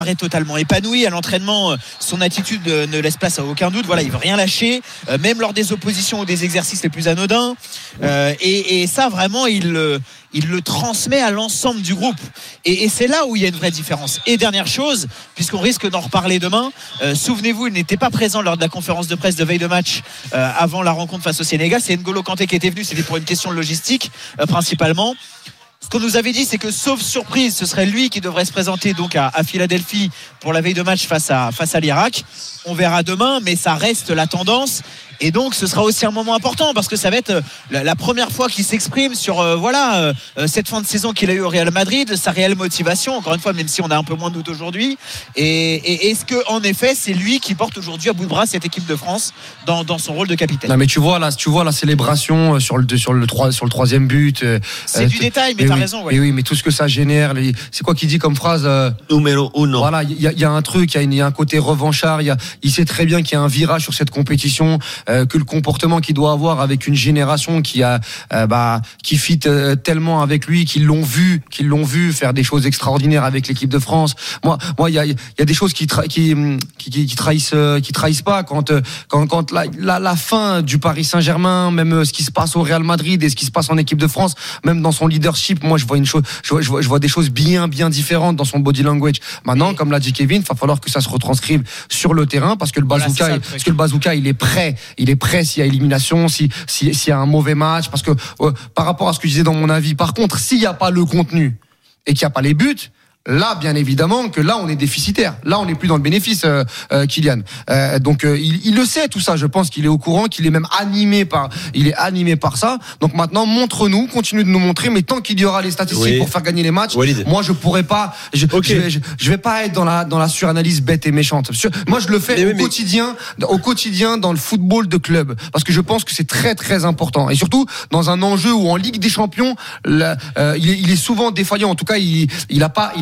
est totalement épanoui à l'entraînement. Son attitude ne laisse place à aucun doute. Voilà, il veut rien lâcher, même lors des oppositions ou des exercices les plus anodins. Et ça, vraiment, il le transmet à l'ensemble du groupe. Et c'est là où il y a une vraie différence. Et dernière chose, puisqu'on risque d'en reparler demain, souvenez-vous, il n'était pas présent lors de la conférence de presse de veille de match avant la rencontre face au Sénégal. C'est N'Golo Kanté qui était venu. C'était pour une question de logistique principalement. Ce qu'on nous avait dit, c'est que sauf surprise, ce serait lui qui devrait se présenter donc à Philadelphie pour la veille de match face à l'Irak. On verra demain, mais ça reste la tendance. Et donc ce sera aussi un moment important parce que ça va être la première fois qu'il s'exprime sur cette fin de saison qu'il a eu au Real Madrid, sa réelle motivation, encore une fois, même si on a un peu moins de doute aujourd'hui. Et est-ce que en effet c'est lui qui porte aujourd'hui à bout de bras cette équipe de France dans son rôle de capitaine? Non, mais tu vois la célébration sur le troisième but, c'est du détail, mais t'as raison. Ouais. Oui, mais tout ce que ça génère, c'est quoi qu'il dit comme phrase? Numéro uno. Voilà, il y a un truc, il y a un côté revanchard. Il sait très bien qu'il y a un virage sur cette compétition. Que le comportement qu'il doit avoir avec une génération qui fit tellement avec lui, qu'ils l'ont vu faire des choses extraordinaires avec l'équipe de France. Moi, il y a des choses qui trahissent pas quand la fin du Paris Saint-Germain, même ce qui se passe au Real Madrid et ce qui se passe en équipe de France, même dans son leadership, moi je vois des choses bien différentes dans son body language. Maintenant, comme l'a dit Kevin, il va falloir que ça se retranscrive sur le terrain parce que le bazooka, il est prêt s'il y a élimination, s'il y a un mauvais match, parce que par rapport à ce que je disais dans mon avis, par contre, s'il n'y a pas le contenu et qu'il n'y a pas les buts, là, bien évidemment, que là, on est déficitaire. Là, on n'est plus dans le bénéfice, Kylian. Donc, il le sait, tout ça. Je pense qu'il est au courant, qu'il est même animé par ça. Donc maintenant, montre-nous, continue de nous montrer, mais tant qu'il y aura les statistiques pour faire gagner les matchs, moi, je pourrais pas, je vais pas être dans la suranalyse bête et méchante. Moi, je le fais au quotidien dans le football de club. Parce que je pense que c'est très, très important. Et surtout, dans un enjeu où en Ligue des Champions, il est souvent défaillant. En tout cas, il a pas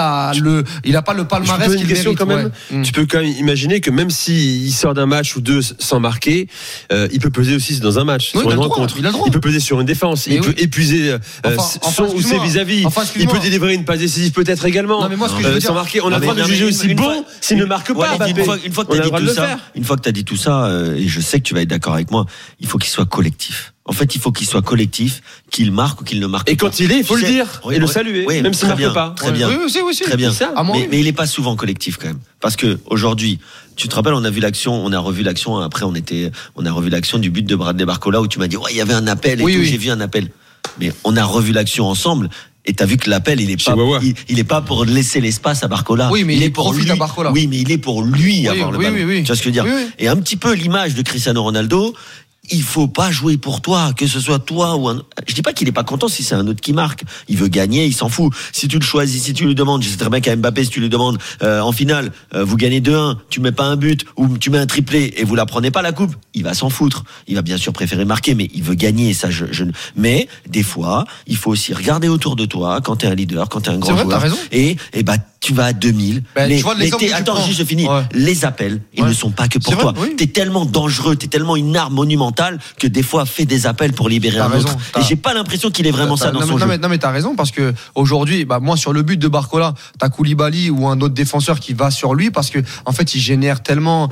le palmarès qu'il mérite. Quand même. Tu peux quand même imaginer que même s'il sort d'un match ou deux sans marquer, il peut peser aussi dans un match, sur une rencontre. Il peut peser sur une défense, il peut épuiser son ou ses vis-à-vis. Il peut délivrer une passe décisive peut-être également. Non, mais moi, ce que je veux dire, sans marquer, on a le droit de juger aussi bon s'il ne marque pas. Une fois que tu as dit tout ça, et je sais que tu vas être d'accord avec moi, il faut qu'il soit collectif. En fait, il faut qu'il soit collectif, qu'il marque ou qu'il ne marque pas. Et quand il est, il faut le dire et le saluer, même s'il ne marque pas. Très bien. Très bien. Mais il n'est pas souvent collectif quand même. Parce que aujourd'hui, tu te rappelles, on a revu l'action. Après, on a revu l'action du but de Bradley Barcola où tu m'as dit, il y avait un appel et tout. J'ai vu un appel. Mais on a revu l'action ensemble. Et t'as vu que l'appel, il est pas pour laisser l'espace à Barcola. Oui, mais il profite à Barcola. Oui, mais il est pour lui avoir le ballon. Oui. Tu vois ce que je veux dire? Oui. Et un petit peu l'image de Cristiano Ronaldo. Il faut pas jouer pour toi, que ce soit toi ou un. Je dis pas qu'il est pas content si c'est un autre qui marque. Il veut gagner, il s'en fout. Si tu le choisis, si tu lui demandes, je sais très bien qu'à Mbappé, si tu lui demandes en finale, vous gagnez 2-1, tu mets pas un but ou tu mets un triplé et vous la prenez pas la coupe, il va s'en foutre. Il va bien sûr préférer marquer, mais il veut gagner. Ça, Mais des fois, il faut aussi regarder autour de toi quand t'es un leader, quand t'es un grand joueur. T'as raison. Et tu vas à 2000. Attends, je finis. Ouais. Les appels, ils ne sont pas que pour toi. T'es tellement dangereux, t'es tellement une arme monumentale que des fois fais des appels pour libérer un autre. Et j'ai pas l'impression qu'il est vraiment ça dans son jeu. Non mais t'as raison parce que aujourd'hui, moi sur le but de Barcola, t'as Koulibaly ou un autre défenseur qui va sur lui parce que en fait il génère tellement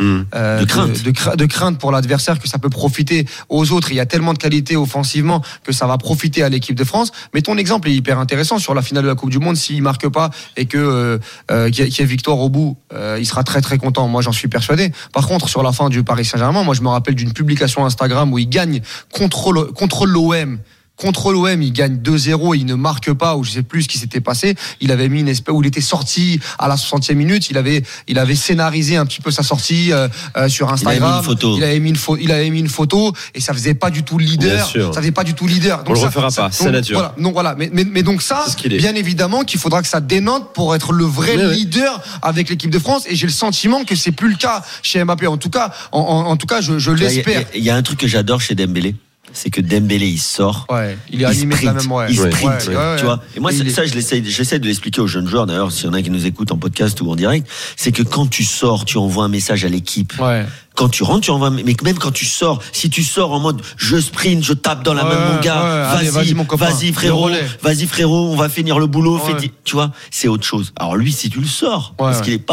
de crainte pour l'adversaire que ça peut profiter aux autres. Il y a tellement de qualité offensivement que ça va profiter à l'équipe de France. Mais ton exemple est hyper intéressant sur la finale de la Coupe du Monde. S'il marque pas et que qu'il y ait victoire au bout, il sera très très content. Moi j'en suis persuadé. Par contre sur la fin du Paris Saint-Germain, moi je me rappelle d'une publication Instagram où il gagne contre l'OM. Contre l'OM, il gagne 2-0 et il ne marque pas, ou je sais plus ce qui s'était passé. Il avait mis une espèce où il était sorti à la 60e minute. Il avait scénarisé un petit peu sa sortie sur Instagram. Il avait mis une photo et ça faisait pas du tout leader. Ça faisait pas du tout leader. Donc on le refera pas, c'est nature. Voilà. Mais donc ça, bien évidemment qu'il faudra que ça dénote pour être le vrai leader avec l'équipe de France. Et j'ai le sentiment que c'est plus le cas chez Mbappé. En tout cas, je l'espère. Il y a un truc que j'adore chez Dembélé. C'est que Dembélé il sort, il est animé quand même, il sprint, tu vois. Et moi ça j'essaie de l'expliquer aux jeunes joueurs d'ailleurs, s'il y en a qui nous écoutent en podcast ou en direct, c'est que quand tu sors, tu envoies un message à l'équipe. Quand tu rentres, tu envoies, mais même quand tu sors, si tu sors en mode je sprint, je tape dans la main de mon gars, vas-y frérot, on va finir le boulot, tu vois, c'est autre chose. Alors lui, si tu le sors, parce qu'il est pas